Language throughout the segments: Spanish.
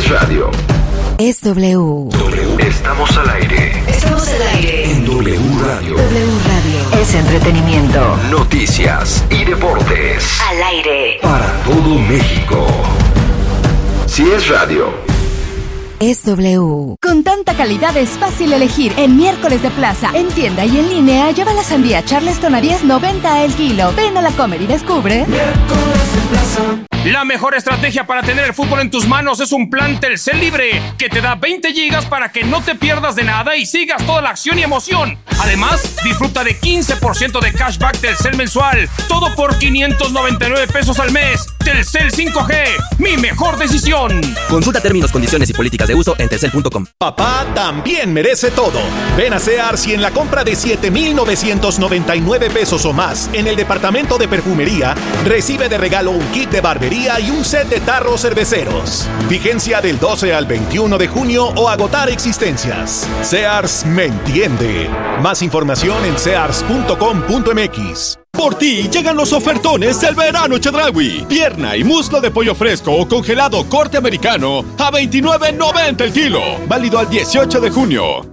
radio. Es W. Estamos al aire. Estamos al aire. En W Radio. W Radio. Es entretenimiento. Noticias y deportes. Al aire. Para todo México. Si es radio. Es W. Con tanta calidad es fácil elegir. En miércoles de plaza, en tienda y en línea, lleva la sandía Charleston a $10.90 el kilo. Ven a la Comer y descubre. Miércoles de plaza. La mejor estrategia para tener el fútbol en tus manos es un plan Telcel Libre, que te da 20 gigas para que no te pierdas de nada y sigas toda la acción y emoción. Además, disfruta de 15% de cashback Telcel mensual, todo por $599 al mes. Telcel 5G, mi mejor decisión. Consulta términos, condiciones y políticas de uso en telcel.com. Papá también merece todo. Ven a Sears y en la compra de $7,999 o más en el departamento de perfumería, recibe de regalo un kit de barbería y un set de tarros cerveceros. Vigencia del 12 al 21 de junio o agotar existencias. Sears me entiende. Más información en sears.com.mx. Por ti llegan los ofertones del verano Chedraui. Pierna y muslo de pollo fresco o congelado corte americano a $29.90 el kilo. Válido al 18 de junio.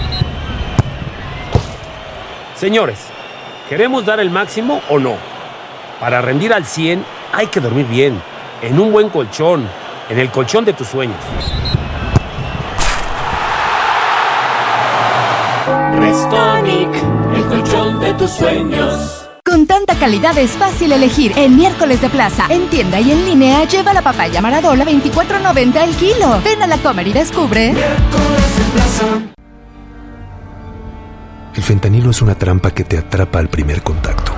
Señores, ¿queremos dar el máximo o no? Para rendir al 100 hay que dormir bien, en un buen colchón, en el colchón de tus sueños. Restonic, el colchón de tus sueños. Con tanta calidad es fácil elegir. En miércoles de plaza, en tienda y en línea, lleva la papaya Maradola a $24.90 el kilo. Ven a la Comer y descubre. Miércoles de plaza. El fentanilo es una trampa que te atrapa al primer contacto.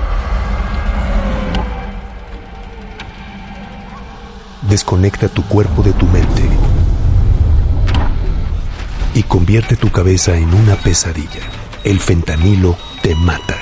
Desconecta tu cuerpo de tu mente y convierte tu cabeza en una pesadilla. El fentanilo te mata.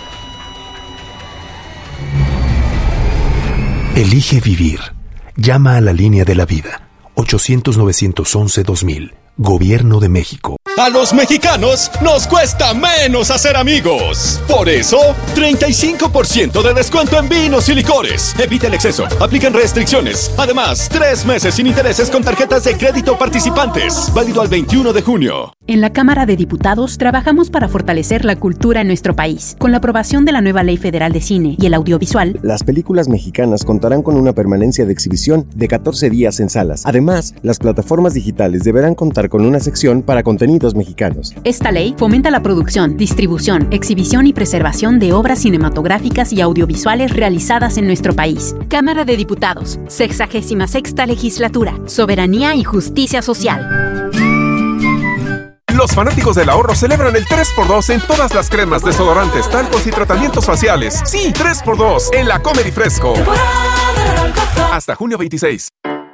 Elige vivir. Llama a la línea de la vida. 800-911-2000. Gobierno de México. A los mexicanos nos cuesta menos hacer amigos. Por eso, 35% de descuento en vinos y licores. Evita el exceso. Aplican restricciones. Además, 3 meses sin intereses con tarjetas de crédito participantes. Válido al 21 de junio. En la Cámara de Diputados trabajamos para fortalecer la cultura en nuestro país. Con la aprobación de la nueva Ley Federal de Cine y el Audiovisual, las películas mexicanas contarán con una permanencia de exhibición de 14 días en salas. Además, las plataformas digitales deberán contar con una sección para contenidos mexicanos. Esta ley fomenta la producción, distribución, exhibición y preservación de obras cinematográficas y audiovisuales realizadas en nuestro país. Cámara de Diputados, 66ª Legislatura, Soberanía y Justicia Social. Los fanáticos del ahorro celebran el 3x2 en todas las cremas, desodorantes, talcos y tratamientos faciales. Sí, 3x2 en la Comer y Fresco. Hasta junio 26.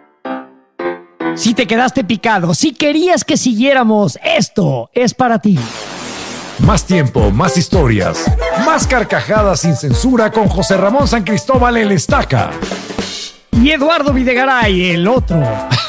Si te quedaste picado, si querías que siguiéramos, esto es para ti. Más tiempo, más historias, más carcajadas sin censura con José Ramón San Cristóbal el Estaca. Y Eduardo Videgaray, el otro.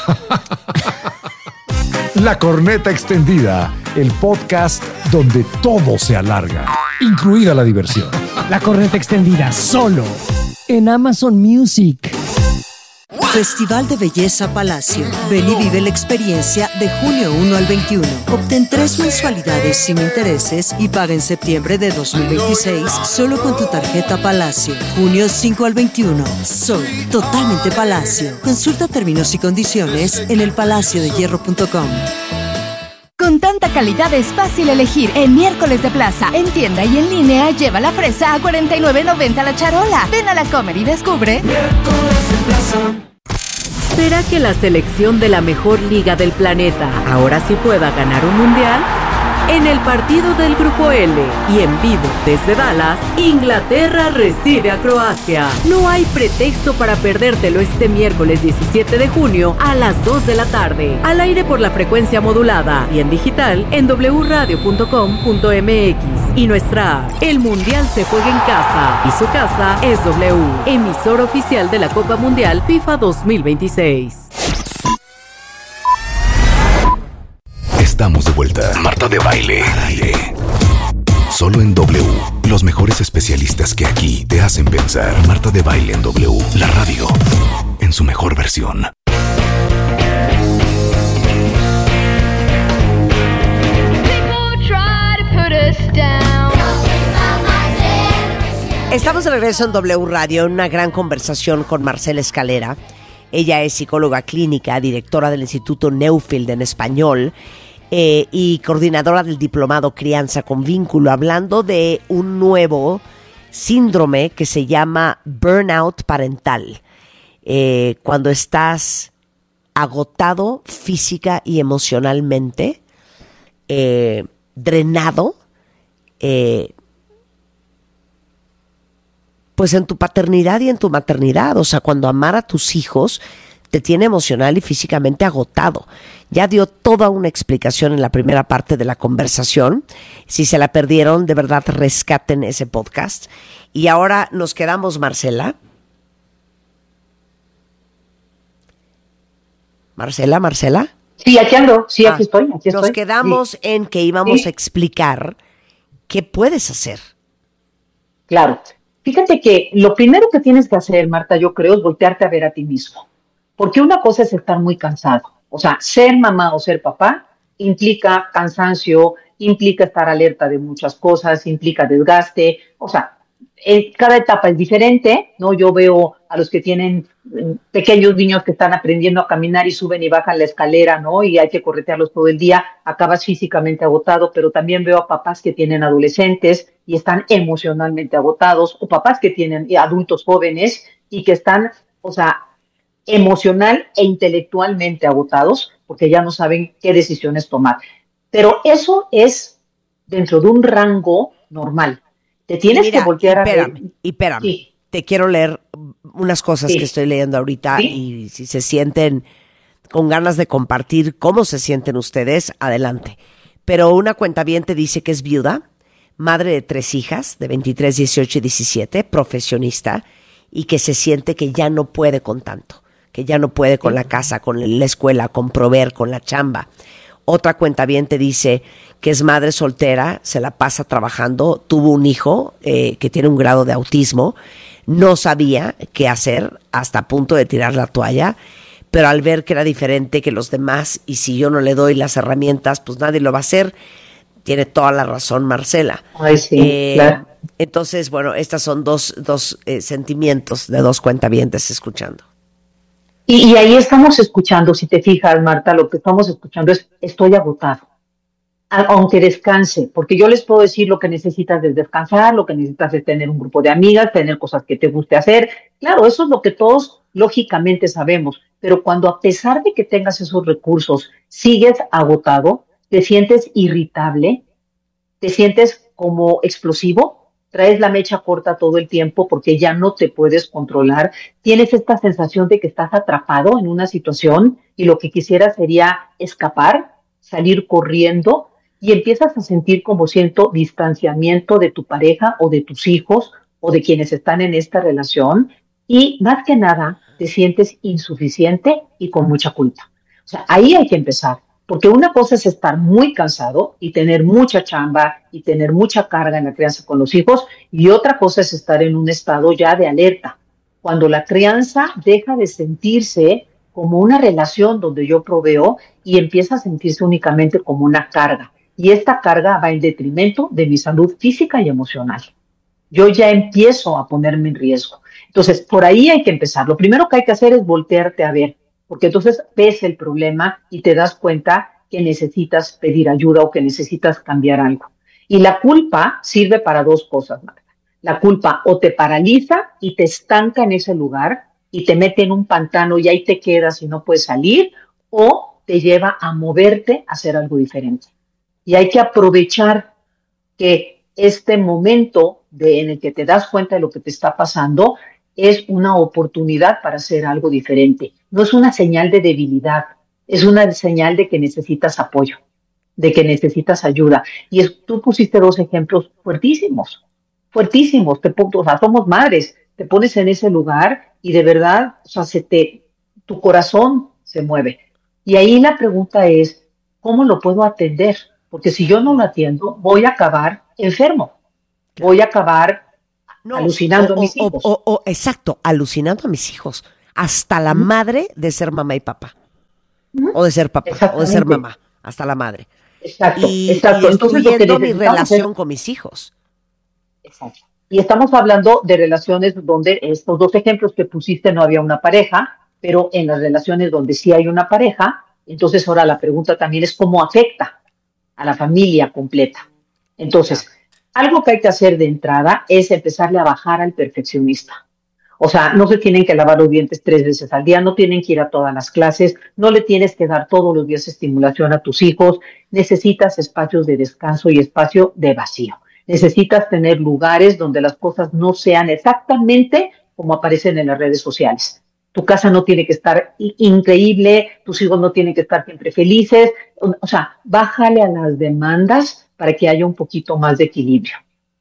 La Corneta Extendida, el podcast donde todo se alarga, incluida la diversión. La Corneta Extendida, solo en Amazon Music. Festival de Belleza Palacio. Ven y vive la experiencia de junio 1 al 21. Obtén 3 mensualidades sin intereses y paga en septiembre de 2026 solo con tu tarjeta Palacio. Junio 5 al 21. Sol, totalmente Palacio. Consulta términos y condiciones en elpalaciodehierro.com. Con tanta calidad es fácil elegir. En miércoles de plaza, en tienda y en línea, lleva la fresa a $49.90 la charola. Ven a la Comer y descubre. Miércoles de plaza. ¿Será que la selección de la mejor liga del planeta ahora sí pueda ganar un mundial? En el partido del Grupo L y en vivo desde Dallas, Inglaterra recibe a Croacia. No hay pretexto para perdértelo este miércoles 17 de junio a las 2 de la tarde. Al aire por la frecuencia modulada y en digital en wradio.com.mx y nuestra app. El Mundial se juega en casa y su casa es W, emisor oficial de la Copa Mundial FIFA 2026. Estamos de vuelta. Marta de Baile. Al aire. Solo en W. Los mejores especialistas que aquí te hacen pensar. Marta de Baile en W. La radio. En su mejor versión. Estamos de regreso en W Radio en una gran conversación con Marcela Escalera. Ella es psicóloga clínica, directora del Instituto Newfield en español y coordinadora del diplomado Crianza con Vínculo, hablando de un nuevo síndrome que se llama burnout parental. Cuando estás agotado física y emocionalmente, drenado, pues en tu paternidad y en tu maternidad. O sea, cuando amar a tus hijos te tiene emocional y físicamente agotado. Ya dio toda una explicación en la primera parte de la conversación. Si se la perdieron, de verdad rescaten ese podcast. Y ahora nos quedamos, Marcela. Marcela. Sí, aquí ando. Sí, aquí estoy. Nos quedamos en que íbamos a explicar qué puedes hacer. Claro. Fíjate que lo primero que tienes que hacer, Marta, yo creo, es voltearte a ver a ti mismo. Porque una cosa es estar muy cansado. O sea, ser mamá o ser papá implica cansancio, implica estar alerta de muchas cosas, implica desgaste. O sea, cada etapa es diferente, ¿no? Yo veo a los que tienen pequeños niños que están aprendiendo a caminar y suben y bajan la escalera, ¿no? Y hay que corretearlos todo el día, acabas físicamente agotado, pero también veo a papás que tienen adolescentes y están emocionalmente agotados, o papás que tienen adultos jóvenes y que están, o sea, emocional e intelectualmente agotados porque ya no saben qué decisiones tomar. Pero eso es dentro de un rango normal. Te tienes que voltear a ver. Espérame. Sí. Te quiero leer unas cosas que estoy leyendo ahorita y si se sienten con ganas de compartir cómo se sienten ustedes, adelante. Pero una cuentaviente dice que es viuda, madre de 3 hijas, de 23, 18 y 17, profesionista, y que se siente que ya no puede con tanto, que ya no puede con la casa, con la escuela, con proveer, con la chamba. Otra cuentaviente dice que es madre soltera, se la pasa trabajando, tuvo un hijo que tiene un grado de autismo, no sabía qué hacer, hasta a punto de tirar la toalla, pero al ver que era diferente que los demás y si yo no le doy las herramientas, pues nadie lo va a hacer. Tiene toda la razón Marcela. Ay, sí, claro. Entonces, bueno, estas son dos sentimientos de 2 cuentavientes escuchando. Y ahí estamos escuchando, si te fijas, Marta, lo que estamos escuchando es estoy agotado, aunque descanse, porque yo les puedo decir lo que necesitas es descansar, lo que necesitas es tener un grupo de amigas, tener cosas que te guste hacer. Claro, eso es lo que todos lógicamente sabemos, pero cuando a pesar de que tengas esos recursos, sigues agotado, te sientes irritable, te sientes como explosivo, traes la mecha corta todo el tiempo porque ya no te puedes controlar, tienes esta sensación de que estás atrapado en una situación y lo que quisieras sería escapar, salir corriendo y empiezas a sentir como cierto distanciamiento de tu pareja o de tus hijos o de quienes están en esta relación y más que nada te sientes insuficiente y con mucha culpa. O sea, ahí hay que empezar. Porque una cosa es estar muy cansado y tener mucha chamba y tener mucha carga en la crianza con los hijos y otra cosa es estar en un estado ya de alerta. Cuando la crianza deja de sentirse como una relación donde yo proveo y empieza a sentirse únicamente como una carga. Y esta carga va en detrimento de mi salud física y emocional. Yo ya empiezo a ponerme en riesgo. Entonces, por ahí hay que empezar. Lo primero que hay que hacer es voltearte a ver. Porque entonces ves el problema y te das cuenta que necesitas pedir ayuda o que necesitas cambiar algo. Y la culpa sirve para 2 cosas, Marta. La culpa o te paraliza y te estanca en ese lugar y te mete en un pantano y ahí te quedas y no puedes salir, o te lleva a moverte a hacer algo diferente. Y hay que aprovechar que este momento en el que te das cuenta de lo que te está pasando es una oportunidad para hacer algo diferente. No es una señal de debilidad, es una señal de que necesitas apoyo, de que necesitas ayuda. Y tú pusiste 2 ejemplos fuertísimos. O sea, somos madres, te pones en ese lugar y de verdad, o sea, tu corazón se mueve. Y ahí la pregunta es, ¿cómo lo puedo atender? Porque si yo no lo atiendo, voy a acabar enfermo, voy a acabar alucinando a mis hijos. Exacto, alucinando a mis hijos. Hasta la madre de ser mamá y papá. O de ser papá, o de ser mamá. Hasta la madre. Exacto. Y destruyendo mi relación con mis hijos. Exacto. Y estamos hablando de relaciones donde estos dos ejemplos que pusiste no había una pareja, pero en las relaciones donde sí hay una pareja, entonces ahora la pregunta también es cómo afecta a la familia completa. Entonces, algo que hay que hacer de entrada es empezarle a bajar al perfeccionista. O sea, no se tienen que lavar los dientes 3 veces al día, no tienen que ir a todas las clases, no le tienes que dar todos los días estimulación a tus hijos, necesitas espacios de descanso y espacio de vacío. Necesitas tener lugares donde las cosas no sean exactamente como aparecen en las redes sociales. Tu casa no tiene que estar increíble, tus hijos no tienen que estar siempre felices. O sea, bájale a las demandas para que haya un poquito más de equilibrio.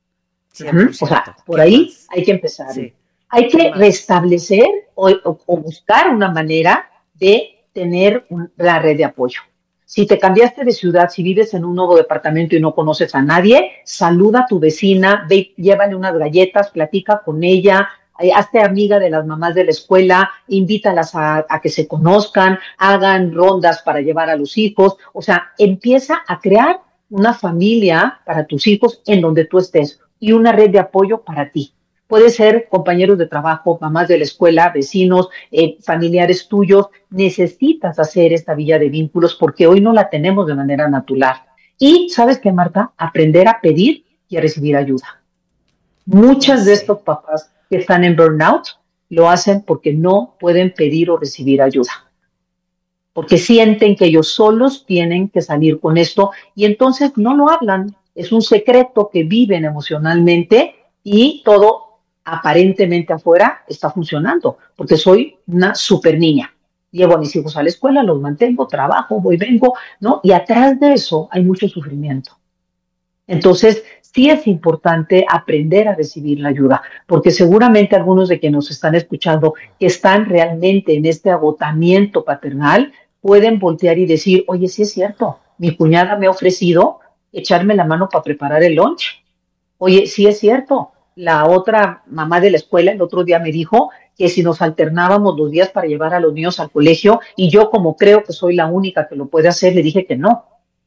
O sea, por ahí hay que empezar. Sí. Hay que restablecer o buscar una manera de tener la red de apoyo. Si te cambiaste de ciudad, si vives en un nuevo departamento y no conoces a nadie, saluda a tu vecina, ve, llévale unas galletas, platica con ella, hazte amiga de las mamás de la escuela, invítalas a que se conozcan, hagan rondas para llevar a los hijos. O sea, empieza a crear una familia para tus hijos en donde tú estés y una red de apoyo para ti. Puede ser compañeros de trabajo, mamás de la escuela, vecinos, familiares tuyos. Necesitas hacer esta villa de vínculos porque hoy no la tenemos de manera natural. Y, ¿sabes qué, Marta? Aprender a pedir y a recibir ayuda. Muchas de estos papás que están en burnout lo hacen porque no pueden pedir o recibir ayuda. Porque sienten que ellos solos tienen que salir con esto y entonces no lo hablan. Es un secreto que viven emocionalmente y todo aparentemente afuera está funcionando, porque soy una super niña. Llevo a mis hijos a la escuela, los mantengo, trabajo, voy, vengo, ¿no? Y atrás de eso hay mucho sufrimiento. Entonces, sí es importante aprender a recibir la ayuda, porque seguramente algunos de quienes nos están escuchando que están realmente en este agotamiento paternal pueden voltear y decir, oye, sí es cierto, mi cuñada me ha ofrecido echarme la mano para preparar el lunch. Oye, sí es cierto, la otra mamá de la escuela el otro día me dijo que si nos alternábamos los días para llevar a los niños al colegio y yo como creo que soy la única que lo puede hacer, le dije que no.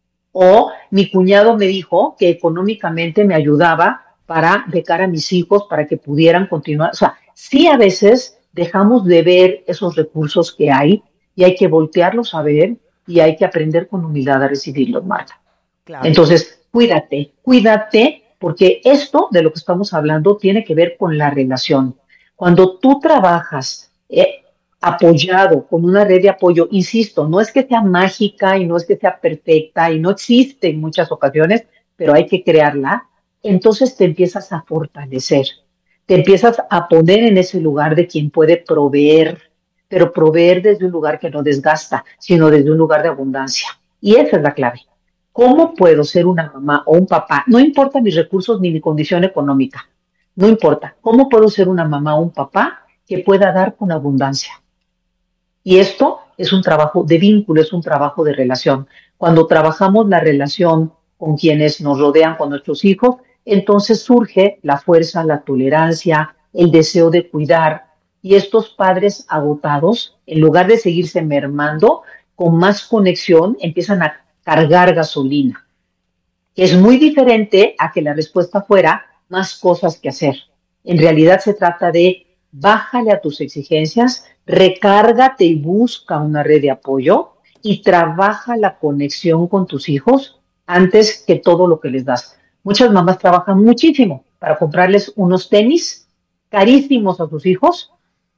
O mi cuñado me dijo que económicamente me ayudaba para becar a mis hijos para que pudieran continuar. O sea, sí a veces dejamos de ver esos recursos que hay y hay que voltearlos a ver y hay que aprender con humildad a recibirlos, Marta. Claro. Entonces, cuídate, porque esto de lo que estamos hablando tiene que ver con la relación. Cuando tú trabajas apoyado con una red de apoyo, insisto, no es que sea mágica y no es que sea perfecta y no existe en muchas ocasiones, pero hay que crearla, entonces te empiezas a fortalecer, te empiezas a poner en ese lugar de quien puede proveer, pero proveer desde un lugar que no desgasta, sino desde un lugar de abundancia. Y esa es la clave. ¿Cómo puedo ser una mamá o un papá? No importa mis recursos ni mi condición económica, no importa. ¿Cómo puedo ser una mamá o un papá que pueda dar con abundancia? Y esto es un trabajo de vínculo, es un trabajo de relación. Cuando trabajamos la relación con quienes nos rodean, con nuestros hijos, entonces surge la fuerza, la tolerancia, el deseo de cuidar. Y estos padres agotados, en lugar de seguirse mermando, con más conexión empiezan a cargar gasolina, que es muy diferente a que la respuesta fuera más cosas que hacer. En realidad se trata de bájale a tus exigencias, recárgate y busca una red de apoyo y trabaja la conexión con tus hijos antes que todo lo que les das. Muchas mamás trabajan muchísimo para comprarles unos tenis carísimos a sus hijos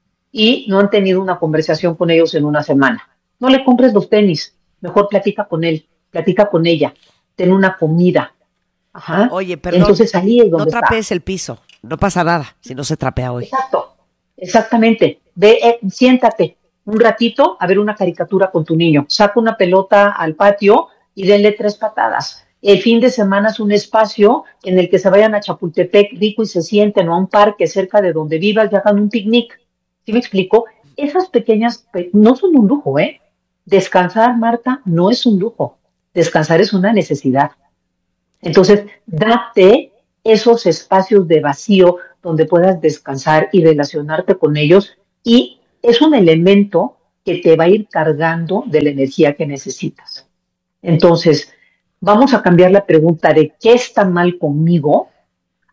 y no han tenido una conversación con ellos en una semana. No le compres los tenis, mejor platica con él, platica con ella, ten una comida. Ajá. Oye, perdón, entonces ahí es donde no trapees el piso, no pasa nada si no se trapea hoy. Exacto, exactamente. Ve, siéntate un ratito a ver una caricatura con tu niño, saca una pelota al patio y denle 3 patadas. El fin de semana es un espacio en el que se vayan a Chapultepec rico y se sienten o a un parque cerca de donde vivas y hagan un picnic. ¿Sí me explico? Esas pequeñas no son un lujo, ¿eh? Descansar, Marta, no es un lujo. Descansar es una necesidad. Entonces, date esos espacios de vacío donde puedas descansar y relacionarte con ellos y es un elemento que te va a ir cargando de la energía que necesitas. Entonces, vamos a cambiar la pregunta de ¿qué está mal conmigo? A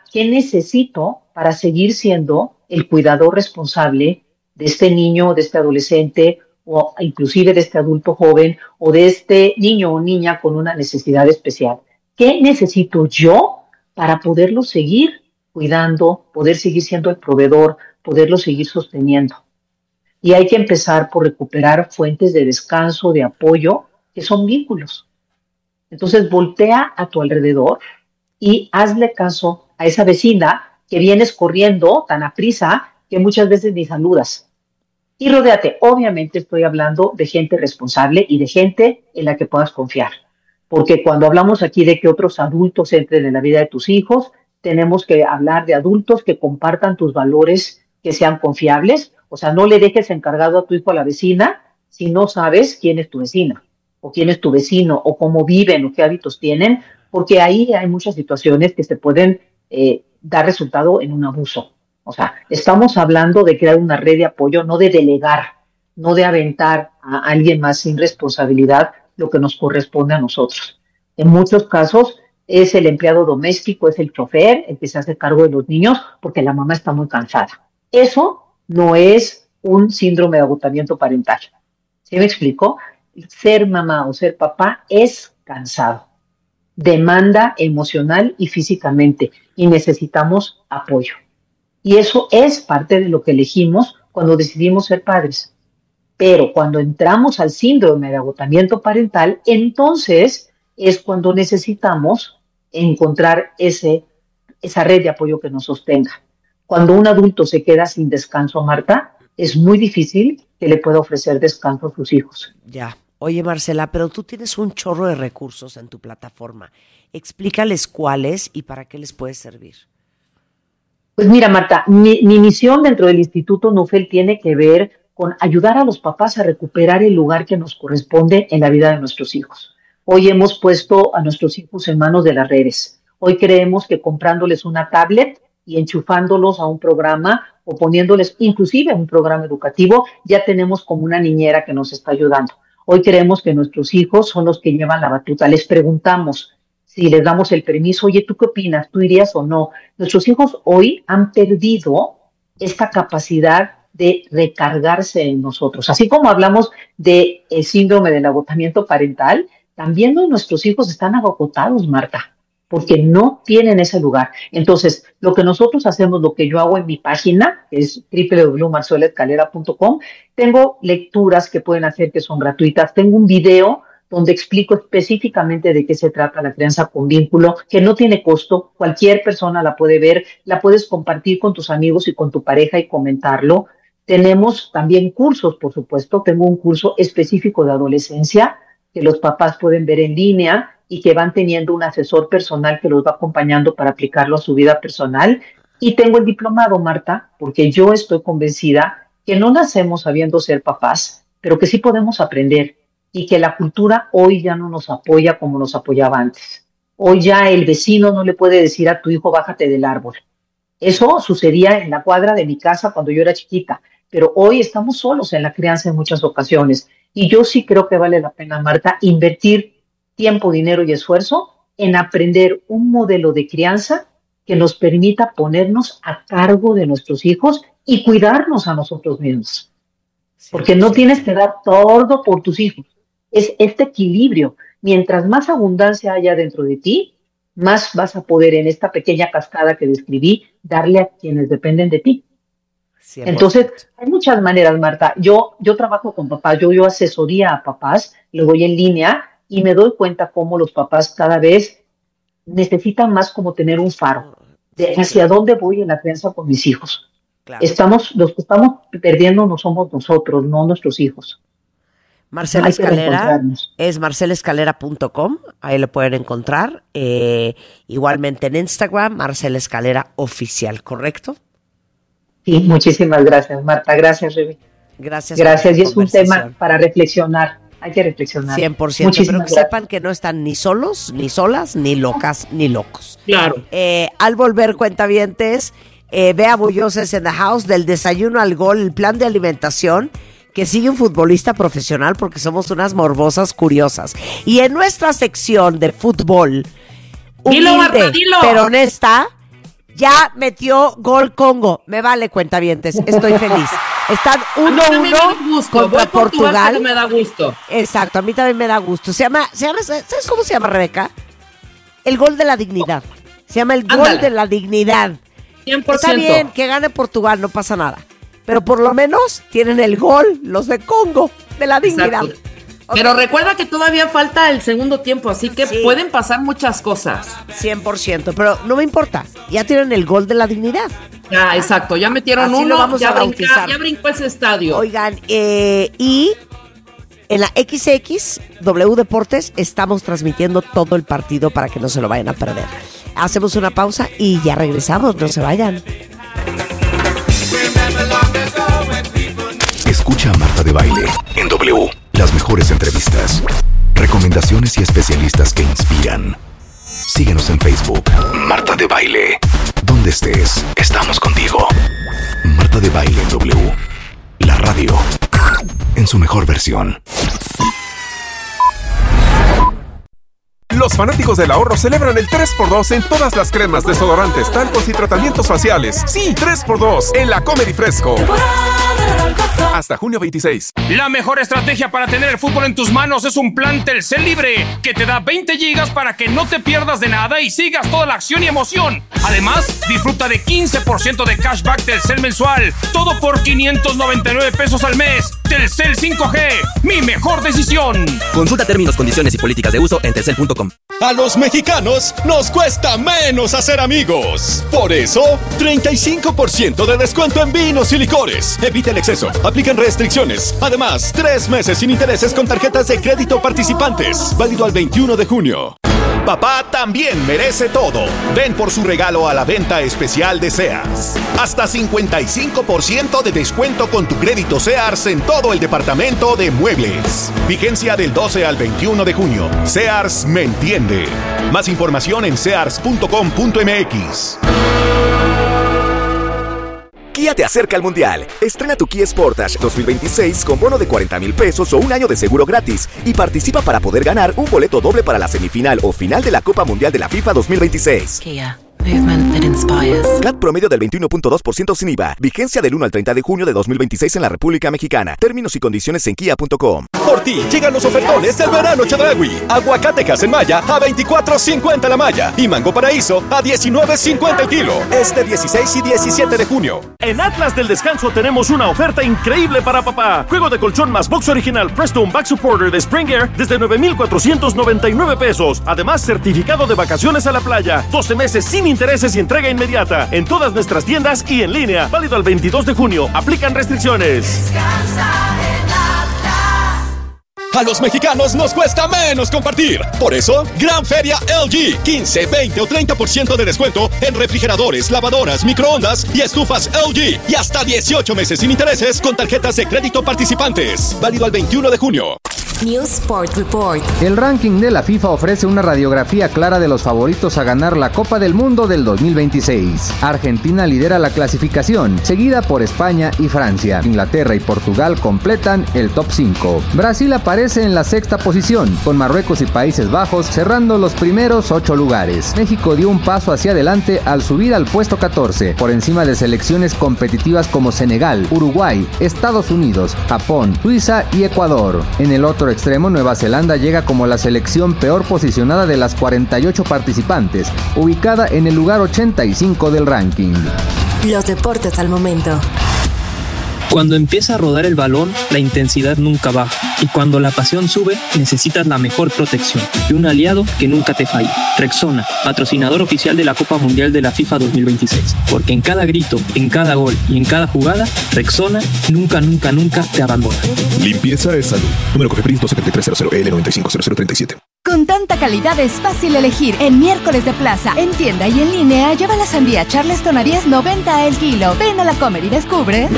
¿qué necesito para seguir siendo el cuidador responsable de este niño, de este adolescente, o inclusive de este adulto joven, o de este niño o niña con una necesidad especial? ¿Qué necesito yo para poderlo seguir cuidando, poder seguir siendo el proveedor, poderlo seguir sosteniendo? Y hay que empezar por recuperar fuentes de descanso, de apoyo, que son vínculos. Entonces voltea a tu alrededor y hazle caso a esa vecina que vienes corriendo tan aprisa que muchas veces ni saludas. Y rodéate. Obviamente estoy hablando de gente responsable y de gente en la que puedas confiar. Porque cuando hablamos aquí de que otros adultos entren en la vida de tus hijos, tenemos que hablar de adultos que compartan tus valores, que sean confiables. O sea, no le dejes encargado a tu hijo a la vecina si no sabes quién es tu vecina, o quién es tu vecino, o cómo viven, o qué hábitos tienen, porque ahí hay muchas situaciones que se pueden dar resultado en un abuso. O sea, estamos hablando de crear una red de apoyo, no de delegar, no de aventar a alguien más sin responsabilidad lo que nos corresponde a nosotros. En muchos casos es el empleado doméstico, es el chofer, el que se hace cargo de los niños porque la mamá está muy cansada. Eso no es un síndrome de agotamiento parental. ¿Sí me explico? Ser mamá o ser papá es cansado, demanda emocional y físicamente, y necesitamos apoyo. Y eso es parte de lo que elegimos cuando decidimos ser padres. Pero cuando entramos al síndrome de agotamiento parental, entonces es cuando necesitamos encontrar esa red de apoyo que nos sostenga. Cuando un adulto se queda sin descanso, Marta, es muy difícil que le pueda ofrecer descanso a sus hijos. Ya. Oye, Marcela, pero tú tienes un chorro de recursos en tu plataforma. Explícales cuáles y para qué les puede servir. Pues mira, Marta, mi misión dentro del Instituto Nufel tiene que ver con ayudar a los papás a recuperar el lugar que nos corresponde en la vida de nuestros hijos. Hoy hemos puesto a nuestros hijos en manos de las redes. Hoy creemos que comprándoles una tablet y enchufándolos a un programa o poniéndoles inclusive un programa educativo, ya tenemos como una niñera que nos está ayudando. Hoy creemos que nuestros hijos son los que llevan la batuta. Les preguntamos si les damos el permiso. Oye, ¿tú qué opinas? ¿Tú irías o no? Nuestros hijos hoy han perdido esta capacidad de recargarse en nosotros. Así como hablamos del síndrome del agotamiento parental, también nuestros hijos están agotados, Marta, porque no tienen ese lugar. Entonces, lo que nosotros hacemos, lo que yo hago en mi página, que es www.marcelaescalera.com, tengo lecturas que pueden hacer que son gratuitas, tengo un video donde explico específicamente de qué se trata la crianza con vínculo, que no tiene costo, cualquier persona la puede ver, la puedes compartir con tus amigos y con tu pareja y comentarlo. Tenemos también cursos, por supuesto, tengo un curso específico de adolescencia que los papás pueden ver en línea y que van teniendo un asesor personal que los va acompañando para aplicarlo a su vida personal. Y tengo el diplomado, Marta, porque yo estoy convencida que no nacemos sabiendo ser papás, pero que sí podemos aprender y que la cultura hoy ya no nos apoya como nos apoyaba antes. Hoy ya el vecino no le puede decir a tu hijo, bájate del árbol. Eso sucedía en la cuadra de mi casa cuando yo era chiquita, pero hoy estamos solos en la crianza en muchas ocasiones. Y yo sí creo que vale la pena, Marta, invertir tiempo, dinero y esfuerzo en aprender un modelo de crianza que nos permita ponernos a cargo de nuestros hijos y cuidarnos a nosotros mismos. Porque no tienes que dar todo por tus hijos. Es este equilibrio. Mientras más abundancia haya dentro de ti, más vas a poder en esta pequeña cascada que describí darle a quienes dependen de ti. 100%. Entonces, hay muchas maneras, Marta. Yo trabajo con papás, yo asesoría a papás, lo doy en línea y me doy cuenta cómo los papás cada vez necesitan más como tener un faro de hacia dónde voy en la crianza con mis hijos. Claro. Los que estamos perdiendo no somos nosotros, no nuestros hijos. Marcela Escalera es marcelaescalera.com, ahí lo pueden encontrar. Igualmente en Instagram, Marcela Escalera Oficial, ¿correcto? Sí, muchísimas gracias, Marta. Gracias, Rebe. Gracias. Y es un tema para reflexionar. Hay que reflexionar. 100%, pero que sepan que no están ni solos, ni solas, ni locas, ni locos. Claro. Al volver, cuentavientes, Bea Bullosa es en the house, del desayuno al gol, el plan de alimentación que sigue un futbolista profesional porque somos unas morbosas curiosas. Y en nuestra sección de fútbol, humilde, pero honesta, Ya metió gol Congo. Me vale, cuentavientes. Estoy feliz. Están 1-1 contra Portugal. Pero me da gusto. Exacto, a mí también me da gusto. ¿Sabes cómo se llama, Rebeca? El gol de la dignidad. Se llama el gol de la dignidad. 100%. Está bien que gane Portugal, no pasa nada. Pero por lo menos tienen el gol, los de Congo, de la dignidad. Okay. Pero recuerda que todavía falta el segundo tiempo, así que pueden pasar muchas cosas. 100%, pero no me importa. Ya tienen el gol de la dignidad. Ya, exacto, ya metieron así uno, vamos ya, a bautizar. ya brincó ese estadio. Oigan, y en la XXW Deportes estamos transmitiendo todo el partido para que no se lo vayan a perder. Hacemos una pausa y ya regresamos, no se vayan. Escucha a Marta de Baile en W. Las mejores entrevistas, recomendaciones y especialistas que inspiran. Síguenos en Facebook. Marta de Baile. Donde estés, estamos contigo. Marta de Baile en W. La radio en su mejor versión. Los fanáticos del ahorro celebran el 3x2 en todas las cremas, desodorantes, talcos y tratamientos faciales. Sí, 3x2 en la Comer y Fresco. Hasta junio 26. La mejor estrategia para tener el fútbol en tus manos es un plan Telcel Libre que te da 20 gigas para que no te pierdas de nada y sigas toda la acción y emoción. Además, disfruta de 15% de cashback Telcel mensual. Todo por 599 pesos al mes. Telcel 5G, mi mejor decisión. Consulta términos, condiciones y políticas de uso en telcel.com. A los mexicanos nos cuesta menos hacer amigos. Por eso, 35% de descuento en vinos y licores. Evita el exceso. Aplican restricciones. Además, 3 meses sin intereses con tarjetas de crédito participantes. Válido al 21 de junio. Papá también merece todo. Ven por su regalo a la venta especial de Sears. Hasta 55% de descuento con tu crédito Sears en todo el departamento de muebles. Vigencia del 12 al 21 de junio. Sears me entiende. Más información en sears.com.mx. Kia te acerca al Mundial. Estrena tu Kia Sportage 2026 con bono de 40,000 pesos o un año de seguro gratis y participa para poder ganar un boleto doble para la semifinal o final de la Copa Mundial de la FIFA 2026. Kia. Movement that inspires. CAT promedio del 21.2% sin IVA. Vigencia del 1 al 30 de junio de 2026 en la República Mexicana. Términos y condiciones en kia.com. Por ti llegan los ofertones del verano Chedraui. Aguacatejas en malla a $24.50 la malla y mango paraíso a $19.50 el kilo. Este 16 y 17 de junio. En Atlas del Descanso tenemos una oferta increíble para papá. Juego de colchón más box original Preston Back Supporter de Springer desde 9,499 pesos. Además, certificado de vacaciones a la playa. 12 meses sin intereses y entrega inmediata. En todas nuestras tiendas y en línea. Válido al 22 de junio. Aplican restricciones. A los mexicanos nos cuesta menos compartir. Por eso, Gran Feria LG. 15, 20 o 30% de descuento en refrigeradores, lavadoras, microondas y estufas LG. Y hasta 18 meses sin intereses con tarjetas de crédito participantes. Válido al 21 de junio. News Sport Report. El ranking de la FIFA ofrece una radiografía clara de los favoritos a ganar la Copa del Mundo del 2026. Argentina lidera la clasificación, seguida por España y Francia. Inglaterra y Portugal completan el top 5. Brasil aparece en la sexta posición, con Marruecos y Países Bajos cerrando los primeros 8 lugares. México dio un paso hacia adelante al subir al puesto 14, por encima de selecciones competitivas como Senegal, Uruguay, Estados Unidos, Japón, Suiza y Ecuador. En el otro extremo, Nueva Zelanda llega como la selección peor posicionada de las 48 participantes, ubicada en el lugar 85 del ranking. Los deportes al momento. Cuando empieza a rodar el balón, la intensidad nunca baja. Y cuando la pasión sube, necesitas la mejor protección y un aliado que nunca te falle. Rexona, patrocinador oficial de la Copa Mundial de la FIFA 2026. Porque en cada grito, en cada gol y en cada jugada, Rexona nunca, nunca, nunca te abandona. Limpieza es salud. Número COFEPRIS 27300L950037. Con tanta calidad es fácil elegir. En miércoles de plaza, en tienda y en línea, lleva la sandía Charleston a $10.90 el kilo. Ven a la Comer y descubre.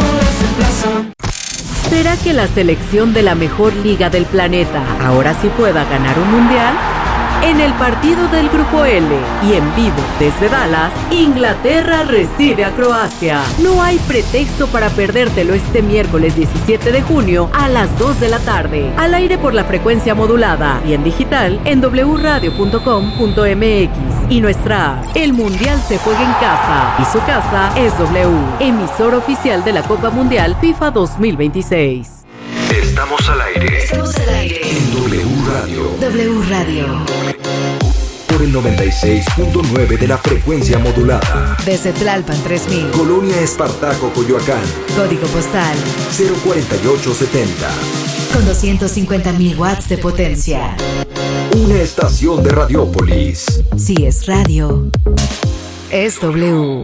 ¿Será que la selección de la mejor liga del planeta ahora sí pueda ganar un mundial? En el partido del Grupo L y en vivo desde Dallas, Inglaterra recibe a Croacia. No hay pretexto para perdértelo este miércoles 17 de junio a las 2 de la tarde. Al aire por la frecuencia modulada y en digital en wradio.com.mx y nuestra app. El Mundial se juega en casa y su casa es W, emisor oficial de la Copa Mundial FIFA 2026. Estamos al aire. Estamos al aire. En W Radio. W Radio. Por el 96.9 de la frecuencia modulada. Desde Tlalpan 3000. Colonia Espartaco, Coyoacán. Código postal 04870. Con 250.000 watts de potencia. Una estación de Radiópolis. Si es radio, es W.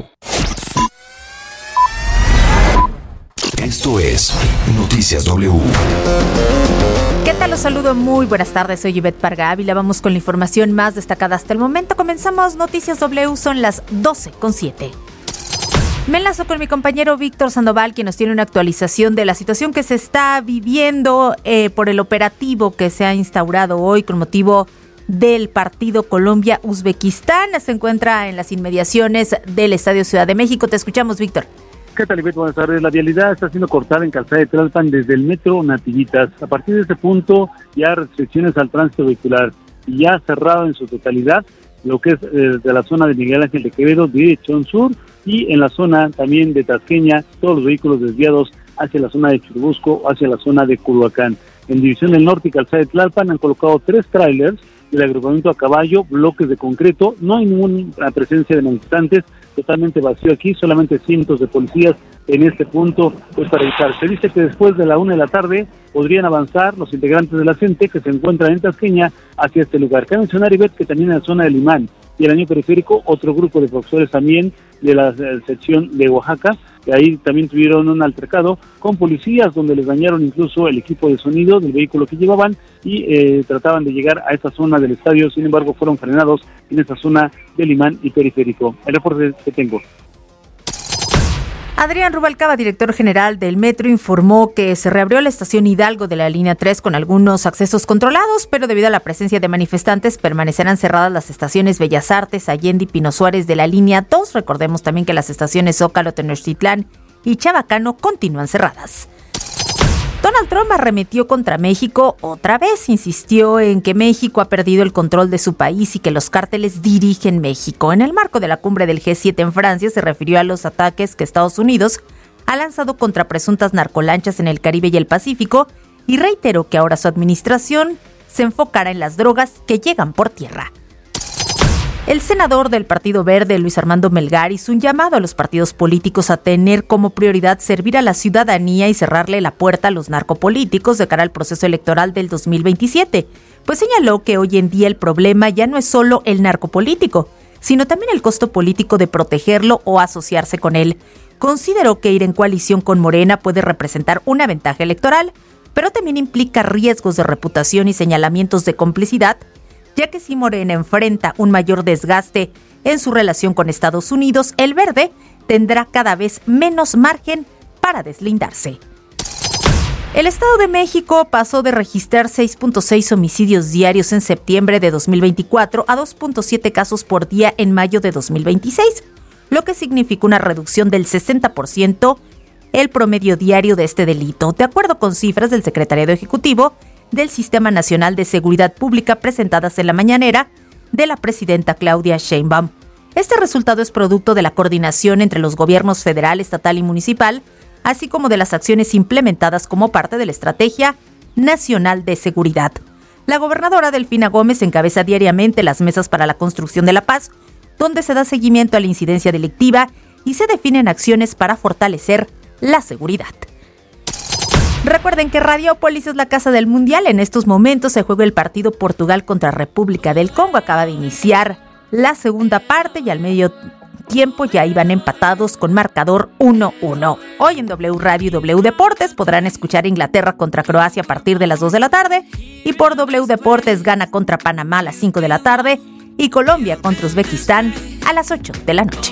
Esto es Noticias W. ¿Qué tal? Los saludo, muy buenas tardes, soy Ivette Parga Ávila. Vamos con la información más destacada hasta el momento. Comenzamos Noticias W, son las 12:07. Me enlazo con mi compañero Víctor Sandoval, quien nos tiene una actualización de la situación que se está viviendo por el operativo que se ha instaurado hoy con motivo del partido Colombia-Uzbekistán. Se encuentra en las inmediaciones del Estadio Ciudad de México. Te escuchamos, Víctor. ¿Qué tal, Ivette? Buenas tardes. La vialidad está siendo cortada en Calzada de Tlalpan desde el metro Nativitas. A partir de este punto ya restricciones al tránsito vehicular y ya cerrado en su totalidad lo que es de la zona de Miguel Ángel de Quevedo, dirección sur, y en la zona también de Tasqueña, todos los vehículos desviados hacia la zona de Churubusco o hacia la zona de Culhuacán. En División del Norte y Calzada de Tlalpan han colocado 3 trailers del agrupamiento a caballo, bloques de concreto. No hay ninguna presencia de manifestantes, totalmente vacío aquí, solamente cientos de policías en este punto, pues para evitar. Se dice que después de la 1 de la tarde podrían avanzar los integrantes de la CENTE que se encuentran en Tasqueña hacia este lugar. Cabe mencionar, Ivette, que también en la zona del Imán y el año periférico, otro grupo de profesores también de la sección de Oaxaca, que ahí también tuvieron un altercado con policías donde les dañaron incluso el equipo de sonido del vehículo que llevaban y trataban de llegar a esta zona del estadio. Sin embargo, fueron frenados en esta zona del Imán y periférico. El reporte que tengo. Adrián Rubalcaba, director general del Metro, informó que se reabrió la estación Hidalgo de la línea 3 con algunos accesos controlados, pero debido a la presencia de manifestantes permanecerán cerradas las estaciones Bellas Artes, Allende y Pino Suárez de la línea 2. Recordemos también que las estaciones Zócalo, Tenochtitlán y Chabacano continúan cerradas. Donald Trump arremetió contra México otra vez, insistió en que México ha perdido el control de su país y que los cárteles dirigen México. En el marco de la cumbre del G7 en Francia se refirió a los ataques que Estados Unidos ha lanzado contra presuntas narcolanchas en el Caribe y el Pacífico y reiteró que ahora su administración se enfocará en las drogas que llegan por tierra. El senador del Partido Verde, Luis Armando Melgar, hizo un llamado a los partidos políticos a tener como prioridad servir a la ciudadanía y cerrarle la puerta a los narcopolíticos de cara al proceso electoral del 2027, pues señaló que hoy en día el problema ya no es solo el narcopolítico, sino también el costo político de protegerlo o asociarse con él. Consideró que ir en coalición con Morena puede representar una ventaja electoral, pero también implica riesgos de reputación y señalamientos de complicidad, ya que si Morena enfrenta un mayor desgaste en su relación con Estados Unidos, el Verde tendrá cada vez menos margen para deslindarse. El Estado de México pasó de registrar 6.6 homicidios diarios en septiembre de 2024 a 2.7 casos por día en mayo de 2026, lo que significa una reducción del 60% el promedio diario de este delito, de acuerdo con cifras del Secretariado Ejecutivo del Sistema Nacional de Seguridad Pública presentadas en la mañanera de la presidenta Claudia Sheinbaum. Este resultado es producto de la coordinación entre los gobiernos federal, estatal y municipal, así como de las acciones implementadas como parte de la Estrategia Nacional de Seguridad. La gobernadora Delfina Gómez encabeza diariamente las mesas para la construcción de la paz, donde se da seguimiento a la incidencia delictiva y se definen acciones para fortalecer la seguridad. Recuerden que Radiópolis es la casa del Mundial. En estos momentos se juega el partido Portugal contra República del Congo. Acaba de iniciar la segunda parte y al medio tiempo ya iban empatados con marcador 1-1. Hoy en W Radio y W Deportes podrán escuchar Inglaterra contra Croacia a partir de las 2 de la tarde y por W Deportes Ghana contra Panamá a las 5 de la tarde y Colombia contra Uzbekistán a las 8 de la noche.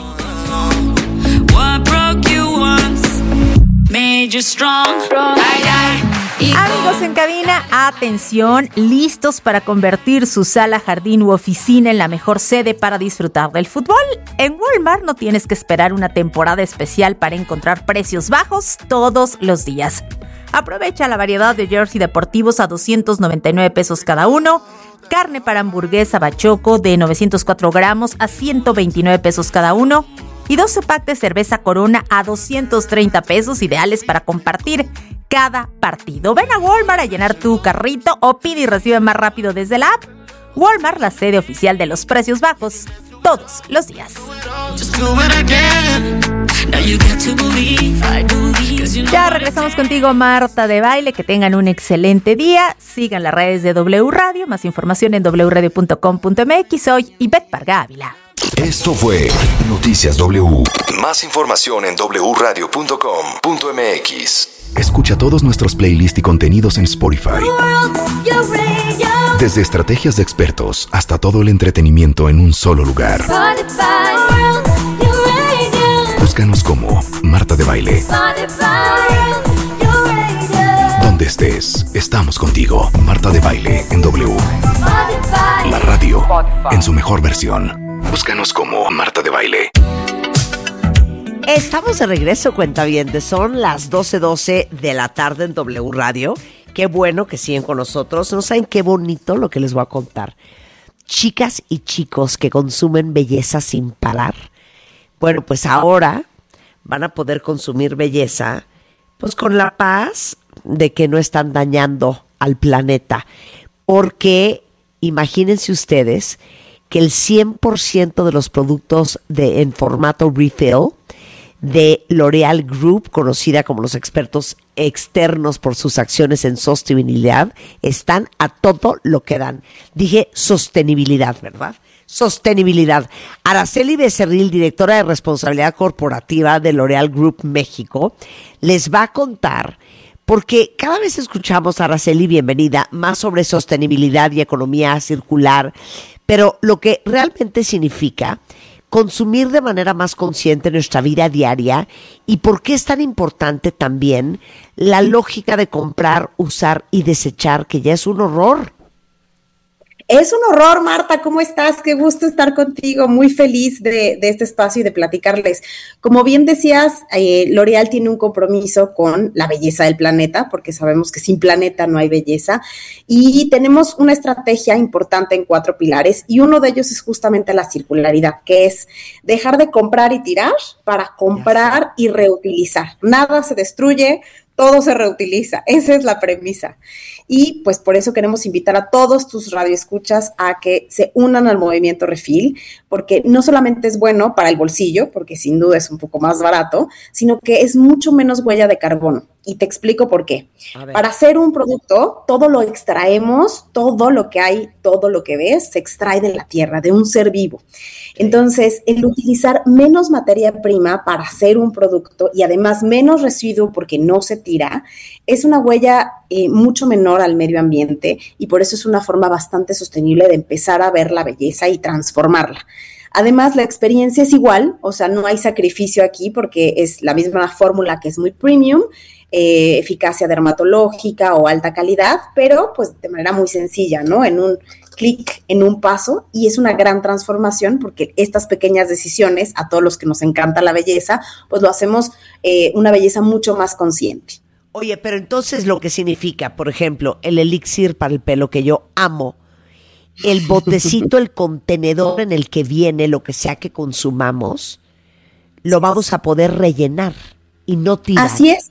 What broke you once made you strong. Amigos en cabina, atención, listos para convertir su sala, jardín u oficina en la mejor sede para disfrutar del fútbol. En Walmart no tienes que esperar una temporada especial para encontrar precios bajos todos los días. Aprovecha la variedad de jersey deportivos a 299 pesos cada uno, carne para hamburguesa Bachoco de 904 gramos a 129 pesos cada uno, y 12 packs de cerveza Corona a 230 pesos, ideales para compartir cada partido. Ven a Walmart a llenar tu carrito o pide y recibe más rápido desde la app. Walmart, la sede oficial de los precios bajos, todos los días. Ya regresamos contigo, Marta de Baile. Que tengan un excelente día. Sigan las redes de W Radio. Más información en wradio.com.mx. Soy Ivette Parga Ávila. Esto fue Noticias W. Más información en wradio.com.mx. Escucha todos nuestros playlists y contenidos en Spotify. Desde estrategias de expertos hasta todo el entretenimiento en un solo lugar. Búscanos como Marta de Baile. Donde estés, estamos contigo. Marta de Baile en W. La radio en su mejor versión. Búscanos como Marta de Baile. Estamos de regreso, cuentavientes. Son las 12:12 de la tarde en W Radio. Qué bueno que siguen con nosotros. No saben qué bonito lo que les voy a contar. Chicas y chicos que consumen belleza sin parar. Bueno, pues ahora van a poder consumir belleza pues con la paz de que no están dañando al planeta. Porque imagínense ustedes que el 100% de los productos en formato refill de L'Oréal Group, conocida como los expertos externos por sus acciones en sostenibilidad, están a todo lo que dan. Dije sostenibilidad, ¿verdad? Sostenibilidad. Araceli Becerril, directora de responsabilidad corporativa de L'Oréal Group México, les va a contar, porque cada vez escuchamos, Araceli, bienvenida, más sobre sostenibilidad y economía circular, pero lo que realmente significa consumir de manera más consciente nuestra vida diaria y por qué es tan importante también la lógica de comprar, usar y desechar, que ya es un horror. Es un horror, Marta, ¿cómo estás? Qué gusto estar contigo, muy feliz de este espacio y de platicarles. Como bien decías, L'Oréal tiene un compromiso con la belleza del planeta, porque sabemos que sin planeta no hay belleza, y tenemos una estrategia importante en 4 pilares, y uno de ellos es justamente la circularidad, que es dejar de comprar y tirar para comprar y reutilizar. Nada se destruye, todo se reutiliza, esa es la premisa. Y pues por eso queremos invitar a todos tus radioescuchas a que se unan al movimiento Refill, porque no solamente es bueno para el bolsillo, porque sin duda es un poco más barato, sino que es mucho menos huella de carbono. Y te explico por qué. Para hacer un producto, todo lo extraemos, todo lo que hay, todo lo que ves, se extrae de la tierra, de un ser vivo. Entonces, el utilizar menos materia prima para hacer un producto y además menos residuo porque no se tira, es una huella mucho menor al medio ambiente, y por eso es una forma bastante sostenible de empezar a ver la belleza y transformarla. Además, la experiencia es igual, o sea, no hay sacrificio aquí porque es la misma fórmula que es muy premium, eficacia dermatológica o alta calidad, pero pues de manera muy sencilla, ¿no? En un clic, en un paso, y es una gran transformación porque estas pequeñas decisiones, a todos los que nos encanta la belleza, pues lo hacemos una belleza mucho más consciente. Oye, pero entonces lo que significa, por ejemplo, el elixir para el pelo que yo amo, el botecito, el contenedor en el que viene lo que sea que consumamos, lo vamos a poder rellenar y no tirar.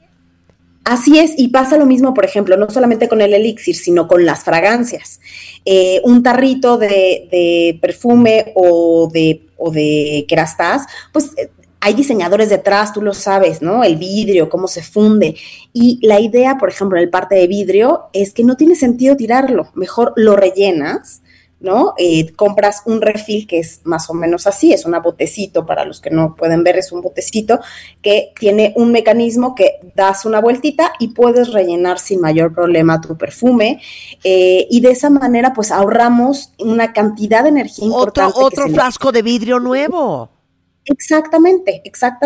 Así es, y pasa lo mismo, por ejemplo, no solamente con el elixir, sino con las fragancias. Un tarrito de perfume o de Kerastase, pues hay diseñadores detrás, tú lo sabes, ¿no? El vidrio, cómo se funde. Y la idea, por ejemplo, en el parte de vidrio, es que no tiene sentido tirarlo. Mejor lo rellenas, ¿no? Compras un refill que es más o menos así, es un botecito, para los que no pueden ver, es un botecito que tiene un mecanismo que das una vueltita y puedes rellenar sin mayor problema tu perfume, y de esa manera pues ahorramos una cantidad de energía importante. Otro frasco de vidrio nuevo. Exactamente.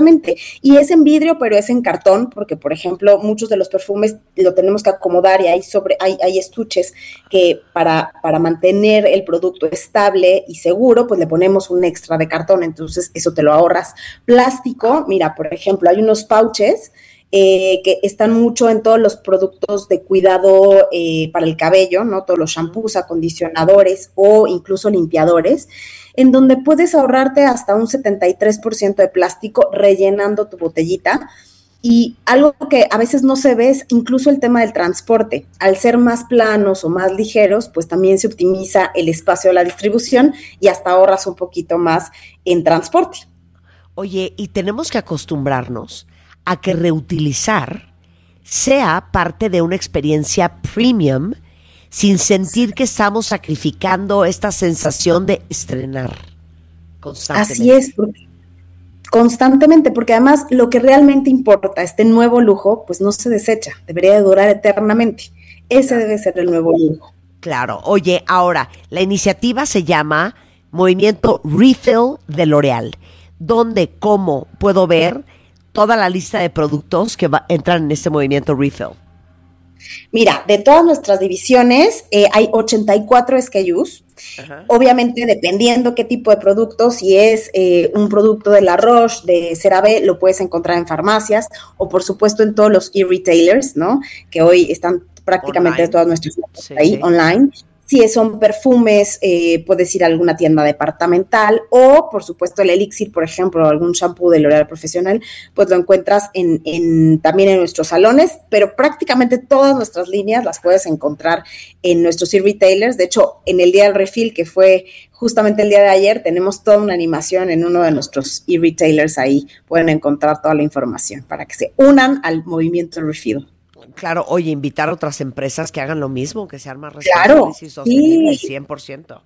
Y es en vidrio, pero es en cartón, porque, por ejemplo, muchos de los perfumes lo tenemos que acomodar y hay estuches que para mantener el producto estable y seguro, pues le ponemos un extra de cartón, entonces eso te lo ahorras. Plástico, mira, por ejemplo, hay unos pouches que están mucho en todos los productos de cuidado para el cabello, ¿no? Todos los shampoos, acondicionadores o incluso limpiadores, en donde puedes ahorrarte hasta un 73% de plástico rellenando tu botellita. Y algo que a veces no se ve es incluso el tema del transporte. Al ser más planos o más ligeros, pues también se optimiza el espacio de la distribución y hasta ahorras un poquito más en transporte. Oye, y tenemos que acostumbrarnos a que reutilizar sea parte de una experiencia premium sin sentir que estamos sacrificando esta sensación de estrenar constantemente. Así es, constantemente, porque además lo que realmente importa, este nuevo lujo, pues no se desecha, debería de durar eternamente. Ese debe ser el nuevo lujo. Claro. Oye, ahora, la iniciativa se llama Movimiento Refill de L'Oréal, donde, ¿cómo puedo ver toda la lista de productos que entran en este movimiento Refill? Mira, de todas nuestras divisiones hay 84 SKUs. Ajá. Obviamente, dependiendo qué tipo de producto, si es un producto de La Roche, de CeraVe, lo puedes encontrar en farmacias o, por supuesto, en todos los e-retailers, ¿no? Que hoy están prácticamente online. Todas nuestras ahí online. Si son perfumes, puedes ir a alguna tienda departamental o, por supuesto, el Elixir, por ejemplo, algún shampoo de L'Oréal Profesional, pues lo encuentras también en nuestros salones, pero prácticamente todas nuestras líneas las puedes encontrar en nuestros e-retailers. De hecho, en el Día del Refill, que fue justamente el día de ayer, tenemos toda una animación en uno de nuestros e-retailers. Ahí pueden encontrar toda la información para que se unan al movimiento Refill. Claro, oye, invitar a otras empresas que hagan lo mismo, que sean más responsables y sostenibles, sí. 100%.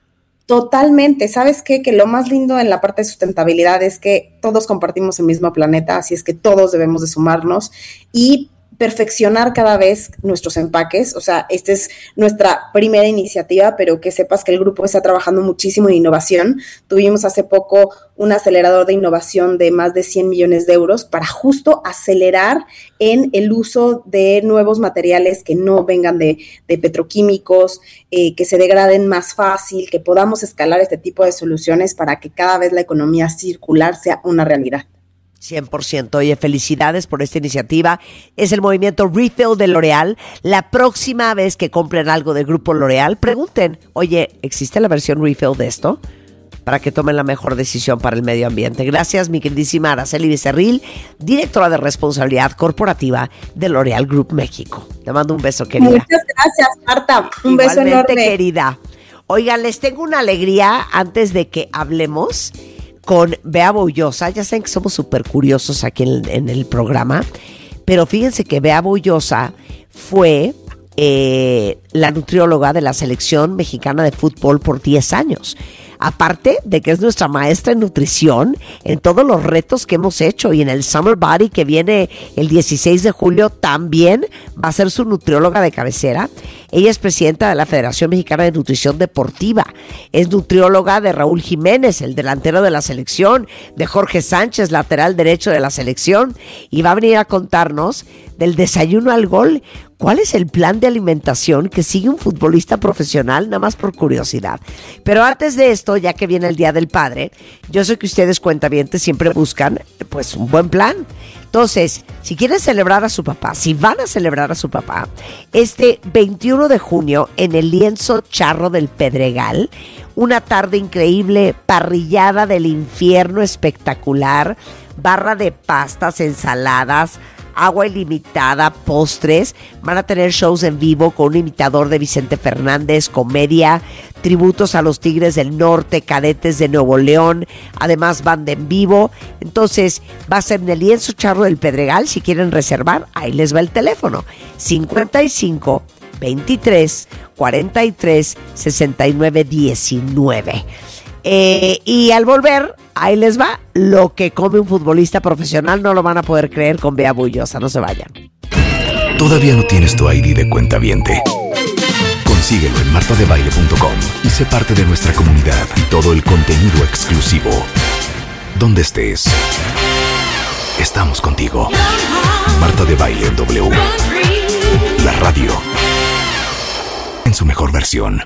Totalmente. ¿Sabes qué? Que lo más lindo en la parte de sustentabilidad es que todos compartimos el mismo planeta, así es que todos debemos de sumarnos y perfeccionar cada vez nuestros empaques. O sea, esta es nuestra primera iniciativa, pero que sepas que el grupo está trabajando muchísimo en innovación. Tuvimos hace poco un acelerador de innovación de más de 100 millones de euros para justo acelerar en el uso de nuevos materiales que no vengan de petroquímicos, que se degraden más fácil, que podamos escalar este tipo de soluciones para que cada vez la economía circular sea una realidad. 100%. Oye, felicidades por esta iniciativa. Es el movimiento Refill de L'Oréal. La próxima vez que compren algo del grupo L'Oréal, pregunten, oye, ¿existe la versión Refill de esto? Para que tomen la mejor decisión para el medio ambiente. Gracias, mi queridísima Araceli Becerril, directora de responsabilidad corporativa de L'Oréal Group México. Te mando un beso, querida. Muchas gracias, Marta. Un beso enorme. Querida. Oigan, les tengo una alegría antes de que hablemos con Bea Boullosa. Ya saben que somos súper curiosos aquí en el programa, pero fíjense que Bea Boullosa fue la nutrióloga de la selección mexicana de fútbol por 10 años. Aparte de que es nuestra maestra en nutrición en todos los retos que hemos hecho, y en el Summer Body que viene el 16 de julio también va a ser su nutrióloga de cabecera. Ella es presidenta de la Federación Mexicana de Nutrición Deportiva, es nutrióloga de Raúl Jiménez, el delantero de la selección, de Jorge Sánchez, lateral derecho de la selección, y va a venir a contarnos del desayuno al gol. ¿Cuál es el plan de alimentación que sigue un futbolista profesional? Nada más por curiosidad. Pero antes de esto, ya que viene el Día del Padre, yo sé que ustedes, cuentavientes, siempre buscan pues un buen plan. Entonces, si quieren celebrar a su papá, si van a celebrar a su papá, este 21 de junio en el Lienzo Charro del Pedregal, una tarde increíble, parrillada del infierno espectacular, barra de pastas, ensaladas, agua ilimitada, postres, van a tener shows en vivo con un imitador de Vicente Fernández, comedia, tributos a los Tigres del Norte, Cadetes de Nuevo León, además banda en vivo. Entonces va a ser en el Lienzo Charro del Pedregal. Si quieren reservar, ahí les va el teléfono: 55 23 43 69 19. Y al volver, ahí les va lo que come un futbolista profesional. No lo van a poder creer con Bea Boullosa. No se vayan. ¿Todavía no tienes tu ID de cuentaviente? Consíguelo en martadebaile.com y sé parte de nuestra comunidad y todo el contenido exclusivo. donde estés. Estamos contigo. Marta de Baile en W. La radio en su mejor versión.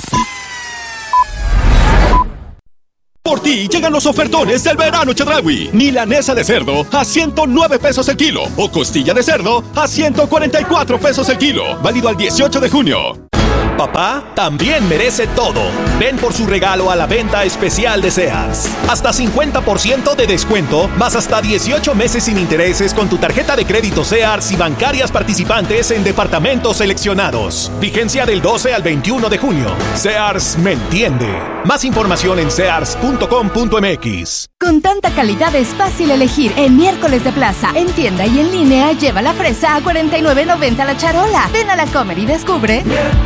Por ti llegan los ofertones del verano Chedraui. Milanesa de cerdo a 109 pesos el kilo o costilla de cerdo a 144 pesos el kilo. Válido al 18 de junio. Papá también merece todo. Ven por su regalo a la venta especial de Sears. Hasta 50% de descuento, más hasta 18 meses sin intereses con tu tarjeta de crédito Sears y bancarias participantes en departamentos seleccionados. Vigencia del 12 al 21 de junio. Sears me entiende. Más información en sears.com.mx. Con tanta calidad es fácil elegir. En miércoles de plaza, en tienda y en línea, lleva la fresa a $49.90 la charola. Ven a la Comer y descubre.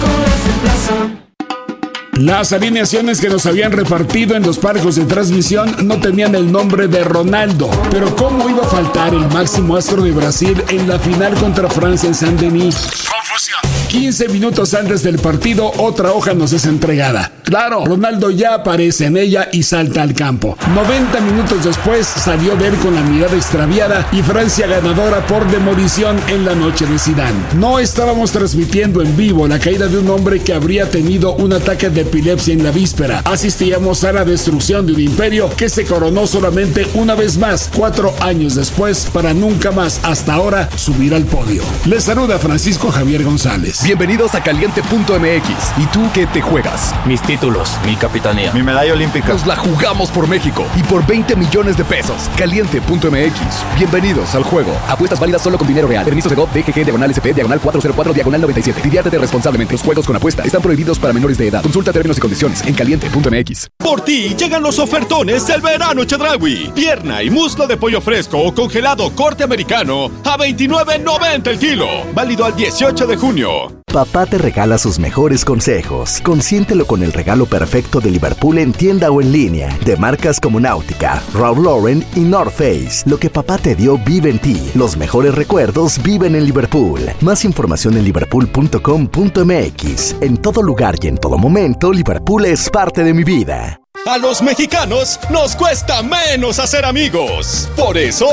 Las alineaciones que nos habían repartido en los parcos de transmisión no tenían el nombre de Ronaldo, pero ¿cómo iba a faltar el máximo astro de Brasil en la final contra Francia en Saint-Denis? 15 minutos antes del partido, otra hoja nos es entregada. Claro, Ronaldo ya aparece en ella y salta al campo. 90 minutos después salió de él con la mirada extraviada y Francia ganadora por demolición en la noche de Zidane. No estábamos transmitiendo en vivo la caída de un hombre que habría tenido un ataque de epilepsia en la víspera. Asistíamos a la destrucción de un imperio que se coronó solamente una vez más, 4 años después, para nunca más, hasta ahora, subir al podio. Les saluda Francisco Javier González. Bienvenidos a Caliente.mx. ¿Y tú qué te juegas? Mis títulos, mi capitanía, mi medalla olímpica. Nos la jugamos por México y por 20 millones de pesos. Caliente.mx. Bienvenidos al juego. Apuestas válidas solo con dinero real. Permiso de GOV, BGG, /SP, /404, /97. Diviértete responsablemente. Los juegos con apuesta están prohibidos para menores de edad. Consulta términos y condiciones en Caliente.mx. Por ti llegan los ofertones del verano Chedraui. Pierna y muslo de pollo fresco o congelado corte americano a $29.90 el kilo. Válido al 18 de junio. Papá te regala sus mejores consejos. Consiéntelo con el regalo perfecto de Liverpool en tienda o en línea. De marcas como Náutica, Ralph Lauren y North Face. Lo que papá te dio vive en ti. Los mejores recuerdos viven en Liverpool. Más información en liverpool.com.mx. En todo lugar y en todo momento, Liverpool es parte de mi vida. A los mexicanos nos cuesta menos hacer amigos. Por eso,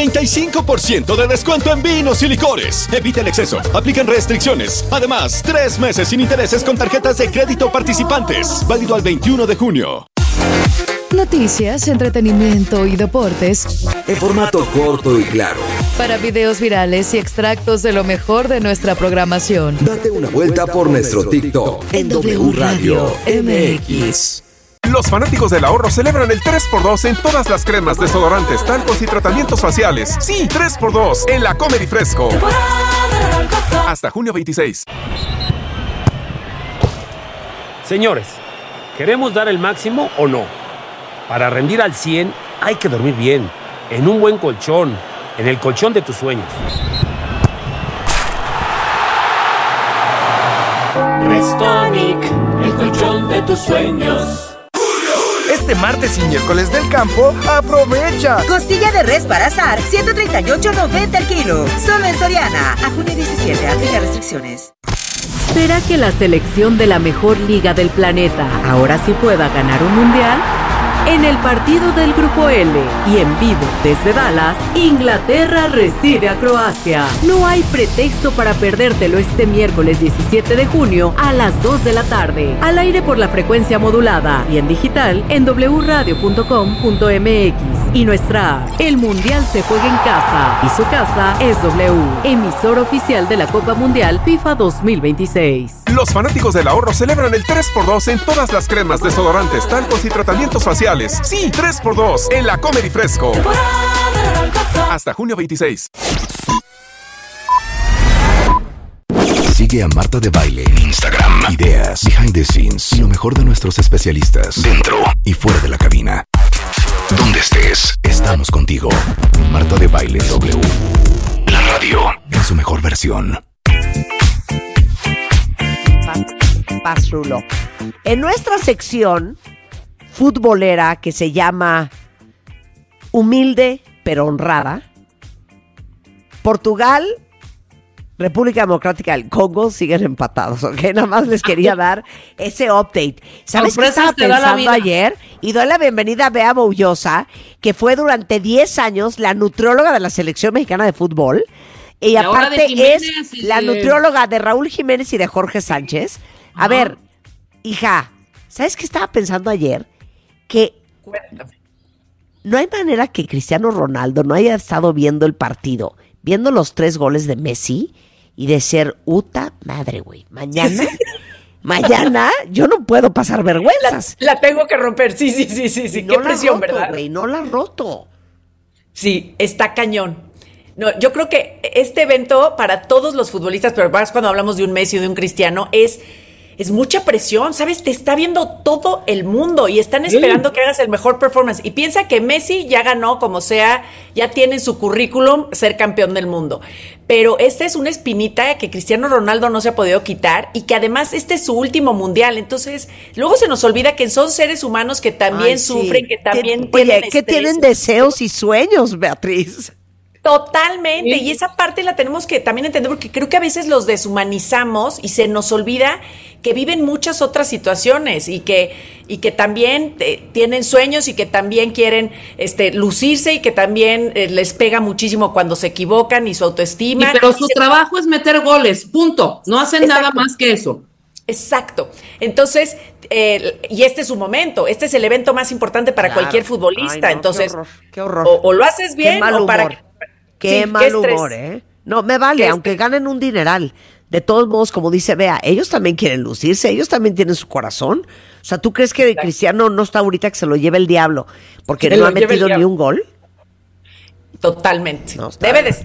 35% de descuento en vinos y licores. Evita el exceso. Aplican restricciones. Además, 3 meses sin intereses con tarjetas de crédito participantes. Válido al 21 de junio. Noticias, entretenimiento y deportes. En formato corto y claro. Para videos virales y extractos de lo mejor de nuestra programación. Date una vuelta por nuestro TikTok en W Radio MX. Los fanáticos del ahorro celebran el 3x2 en todas las cremas, desodorantes, talcos y tratamientos faciales. Sí, 3x2 en la Comer y Fresco. Hasta junio 26. Señores, ¿queremos dar el máximo o no? Para rendir al 100 hay que dormir bien, en un buen colchón, en el colchón de tus sueños. Restonic, el colchón de tus sueños. Este martes y miércoles del campo, aprovecha. Costilla de res para asar, $138.90 el kilo. Solo en Soriana. A junio 17, aplica restricciones. ¿Será que la selección de la mejor liga del planeta ahora sí pueda ganar un mundial? En el partido del Grupo L y en vivo desde Dallas, Inglaterra recibe a Croacia. No hay pretexto para perdértelo este miércoles 17 de junio a las 2 de la tarde. Al aire por la frecuencia modulada y en digital en wradio.com.mx y nuestra app. El Mundial se juega en casa y su casa es W, emisor oficial de la Copa Mundial FIFA 2026. Los fanáticos del ahorro celebran el 3x2 en todas las cremas, desodorantes, talcos y tratamientos faciales. Sí, 3x2 en la Comer y Fresco. Hasta junio 26. Sigue a Marta de Baile en Instagram. Ideas, behind the scenes y lo mejor de nuestros especialistas dentro y fuera de la cabina. Donde estés, estamos contigo. Marta de Baile W. La radio en su mejor versión. Paz Rulo. En nuestra sección futbolera que se llama Humilde pero honrada, Portugal República Democrática del Congo siguen empatados, ¿ok? Nada más les quería dar ese update. ¿Sabes qué estaba pensando ayer? Y doy la bienvenida a Bea Boullosa, que fue durante 10 años la nutrióloga de la Selección Mexicana de Fútbol. Y aparte es la nutrióloga de Raúl Jiménez y de Jorge Sánchez. A ver, hija, ¿sabes qué estaba pensando ayer? Que no hay manera que Cristiano Ronaldo no haya estado viendo el partido, viendo los 3 goles de Messi y de ser uta madre, güey. Mañana yo no puedo pasar vergüenzas. La tengo que romper, sí. No, qué presión, ¿verdad? Wey, no la roto. Sí, está cañón. No, yo creo que este evento para todos los futbolistas, pero más cuando hablamos de un Messi o de un Cristiano, es mucha presión, ¿sabes? Te está viendo todo el mundo y están esperando que hagas el mejor performance. Y piensa que Messi ya ganó, como sea, ya tiene en su currículum ser campeón del mundo. Pero esta es una espinita que Cristiano Ronaldo no se ha podido quitar y que además este es su último mundial. Entonces, luego se nos olvida que son seres humanos que también sufren, que también tienen que tienen deseos y sueños, Beatriz. Totalmente, y esa parte la tenemos que también entender porque creo que a veces los deshumanizamos y se nos olvida que viven muchas otras situaciones y que también tienen sueños y que también quieren lucirse y que también les pega muchísimo cuando se equivocan y su autoestima. Pero su trabajo es meter goles, punto, no hacen nada más que eso. Exacto. Entonces, y este es su momento, este es el evento más importante para cualquier futbolista. Ay, no, entonces, qué horror. O lo haces bien o para... Qué mal humor, ¿eh? No, me vale, aunque ganen un dineral. De todos modos, como dice Bea, ellos también quieren lucirse, ellos también tienen su corazón. O sea, ¿tú crees que Cristiano no está ahorita que se lo lleve el diablo porque no ha metido ni un gol? Totalmente. No, debe de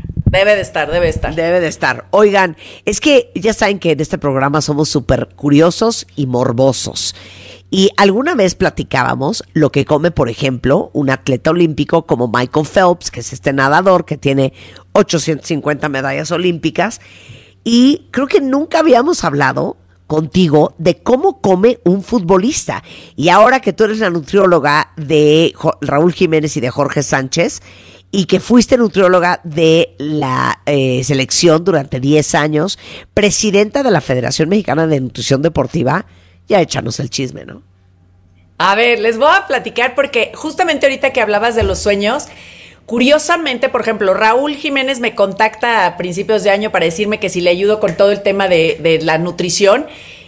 estar. Oigan, es que ya saben que en este programa somos súper curiosos y morbosos. Y alguna vez platicábamos lo que come, por ejemplo, un atleta olímpico como Michael Phelps, que es este nadador que tiene 850 medallas olímpicas. Y creo que nunca habíamos hablado contigo de cómo come un futbolista. Y ahora que tú eres la nutrióloga de Raúl Jiménez y de Jorge Sánchez, y que fuiste nutrióloga de la selección durante 10 años, presidenta de la Federación Mexicana de Nutrición Deportiva, ya échanos el chisme, ¿no? A ver, les voy a platicar porque justamente ahorita que hablabas de los sueños, curiosamente, por ejemplo, Raúl Jiménez me contacta a principios de año para decirme que si le ayudo con todo el tema de la nutrición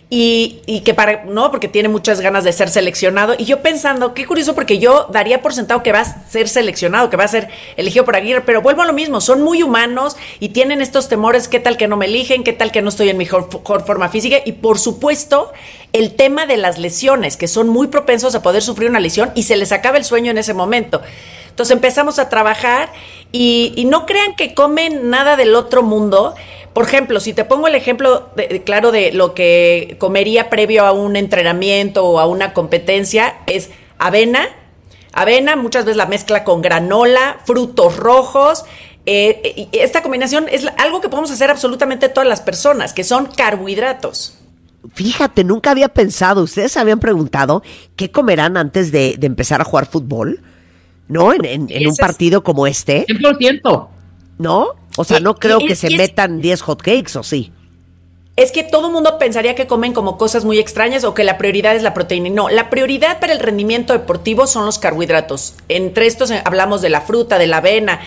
y que porque tiene muchas ganas de ser seleccionado. Y yo pensando, qué curioso, porque yo daría por sentado que va a ser seleccionado, que va a ser elegido por Aguirre, pero vuelvo a lo mismo, son muy humanos y tienen estos temores, qué tal que no me eligen, qué tal que no estoy en mi mejor forma física, y por supuesto el tema de las lesiones, que son muy propensos a poder sufrir una lesión y se les acaba el sueño en ese momento. Entonces empezamos a trabajar y no crean que comen nada del otro mundo. Por ejemplo, si te pongo el ejemplo claro de lo que comería previo a un entrenamiento o a una competencia, es avena, muchas veces la mezcla con granola, frutos rojos. Esta combinación es algo que podemos hacer absolutamente todas las personas, que son carbohidratos. Fíjate, nunca había pensado, ustedes habían preguntado qué comerán antes de empezar a jugar fútbol, ¿no? En un partido como este. 100%. ¿No? O sea, no creo que se metan 10 hotcakes, ¿o sí? Es que todo el mundo pensaría que comen como cosas muy extrañas o que la prioridad es la proteína. No, la prioridad para el rendimiento deportivo son los carbohidratos. Entre estos hablamos de la fruta, de la avena,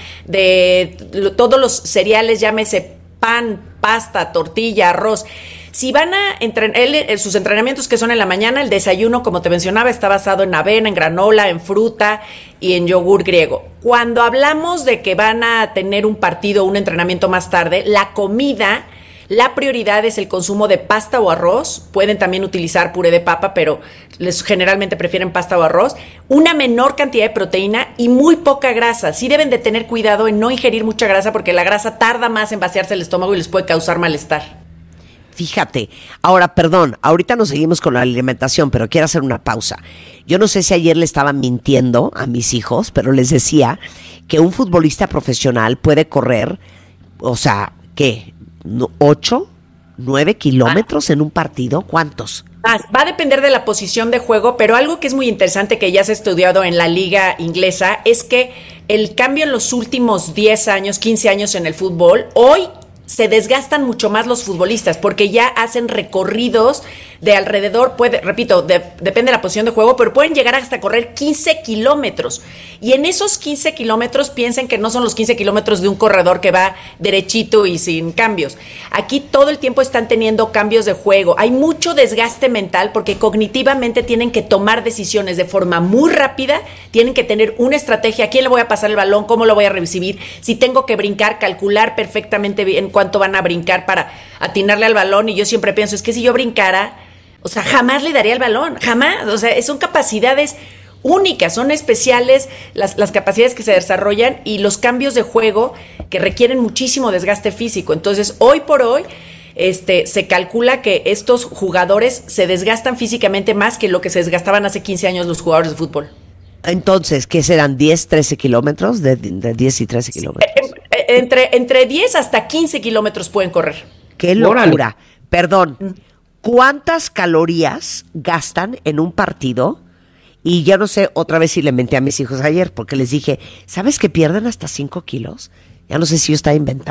de todos los cereales, llámese pan, pasta, tortilla, arroz. Si van a sus entrenamientos que son en la mañana, el desayuno, como te mencionaba, está basado en avena, en granola, en fruta y en yogur griego. Cuando hablamos de que van a tener un partido, un entrenamiento más tarde, la comida, la prioridad es el consumo de pasta o arroz. Pueden también utilizar puré de papa, pero generalmente prefieren pasta o arroz. Una menor cantidad de proteína y muy poca grasa. Sí deben de tener cuidado en no ingerir mucha grasa porque la grasa tarda más en vaciarse el estómago y les puede causar malestar. Fíjate, ahora, perdón, ahorita nos seguimos con la alimentación, pero quiero hacer una pausa. Yo no sé si ayer le estaba mintiendo a mis hijos, pero les decía que un futbolista profesional puede correr, o sea, ¿qué? ¿8, 9 kilómetros en un partido? ¿Cuántos? Va a depender de la posición de juego, pero algo que es muy interesante que ya se ha estudiado en la liga inglesa es que el cambio en los últimos 10 años, 15 años en el fútbol, hoy se desgastan mucho más los futbolistas porque ya hacen recorridos de alrededor, depende de la posición de juego, pero pueden llegar hasta correr 15 kilómetros. Y en esos 15 kilómetros piensen que no son los 15 kilómetros de un corredor que va derechito y sin cambios. Aquí todo el tiempo están teniendo cambios de juego. Hay mucho desgaste mental porque cognitivamente tienen que tomar decisiones de forma muy rápida, tienen que tener una estrategia, a quién le voy a pasar el balón, cómo lo voy a recibir, si tengo que brincar, calcular perfectamente bien cuánto van a brincar para atinarle al balón. Y yo siempre pienso, es que si yo brincara, o sea, jamás le daría el balón, jamás. O sea, son capacidades únicas, son especiales las capacidades que se desarrollan y los cambios de juego que requieren muchísimo desgaste físico. Entonces, hoy por hoy, se calcula que estos jugadores se desgastan físicamente más que lo que se desgastaban hace 15 años los jugadores de fútbol. Entonces, ¿qué serán? ¿10, 13 kilómetros? De 10 y 13 kilómetros. Entre 10 hasta 15 kilómetros pueden correr. ¡Qué locura! Perdón, ¿cuántas calorías gastan en un partido? Y ya no sé, otra vez si le menté a mis hijos ayer, porque les dije, ¿sabes que pierden hasta 5 kilos? Ya no sé si yo estaba inventando.